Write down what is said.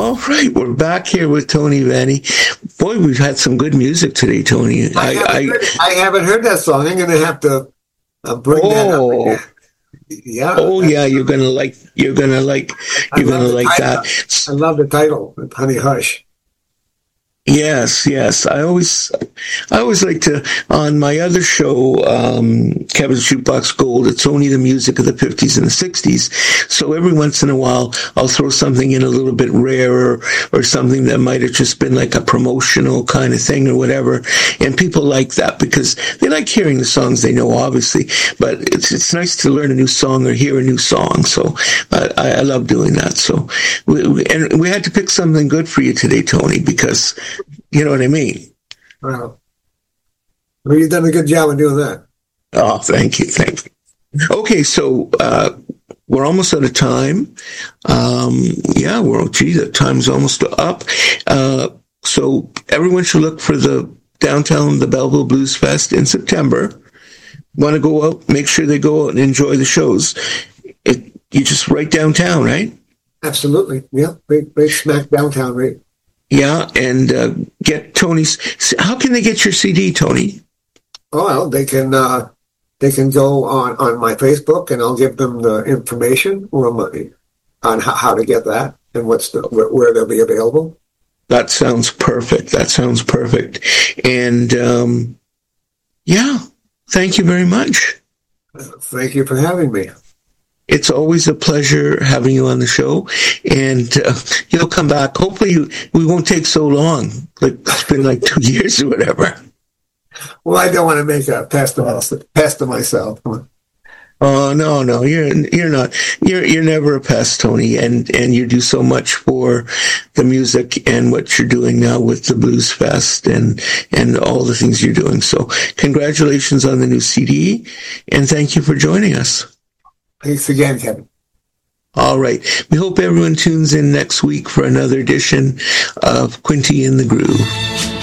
All right, we're back here with Tony Vanni. Boy, we've had some good music today, Tony. I haven't heard that song. I'm going to have to bring that up again. Yeah. Oh yeah, you're gonna like that. I love the title, Honey Hush. Yes. I always like to, on my other show, Kevin's Jukebox Gold, it's only the music of the 50s and the 60s. So every once in a while, I'll throw something in a little bit rarer or something that might have just been like a promotional kind of thing or whatever. And people like that because they like hearing the songs they know, obviously. But it's nice to learn a new song or hear a new song. So I love doing that. So we had to pick something good for you today, Tony, because you know what I mean? Well, you've done a good job of doing that. Oh, thank you. Okay, so we're almost out of time. The time's almost up. So everyone should look for the Belleville Blues Fest in September. Want to go out, make sure they go out and enjoy the shows. You just right downtown, right? Absolutely. Yeah, right smack downtown, right? Yeah, and get Tony's. How can they get your CD, Tony? Oh, well, they can go on my Facebook, and I'll give them the information on how to get that and where they'll be available. That sounds perfect. And thank you very much. Thank you for having me. It's always a pleasure having you on the show, and you'll come back. Hopefully, we won't take so long. Like it's been like 2 years or whatever. Well, I don't want to make a pest of myself. Oh no, you're not. You're never a pest, Tony, and you do so much for the music and what you're doing now with the Blues Fest and all the things you're doing. So, congratulations on the new CD, and thank you for joining us. Thanks again, Kevin. All right. We hope everyone tunes in next week for another edition of Quinty in the Groove.